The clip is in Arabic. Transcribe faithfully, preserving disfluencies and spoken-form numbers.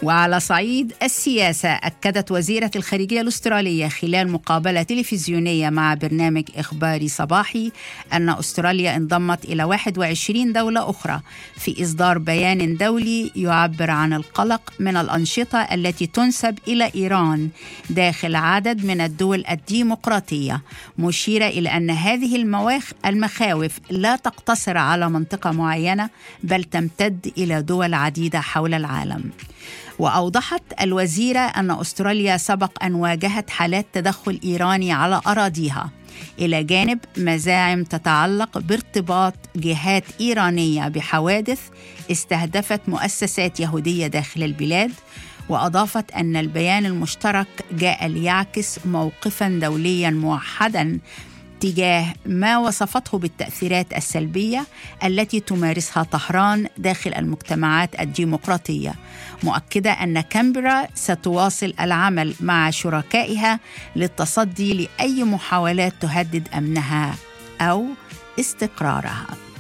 وعلى صعيد السياسة، أكدت وزيرة الخارجية الأسترالية خلال مقابلة تلفزيونية مع برنامج إخباري صباحي أن أستراليا انضمت إلى واحد وعشرين دولة أخرى في إصدار بيان دولي يعبر عن القلق من الأنشطة التي تنسب إلى إيران داخل عدد من الدول الديمقراطية، مشيرة إلى أن هذه المواخ المخاوف لا تقتصر على منطقة معينة بل تمتد إلى دول عديدة حول العالم. وأوضحت الوزيرة أن أستراليا سبق أن واجهت حالات تدخل إيراني على أراضيها، إلى جانب مزاعم تتعلق بارتباط جهات إيرانية بحوادث استهدفت مؤسسات يهودية داخل البلاد. وأضافت أن البيان المشترك جاء ليعكس موقفاً دولياً موحداً تجاه ما وصفته بالتأثيرات السلبية التي تمارسها طهران داخل المجتمعات الديمقراطية، مؤكدة أن كامبرا ستواصل العمل مع شركائها للتصدي لأي محاولات تهدد أمنها أو استقرارها.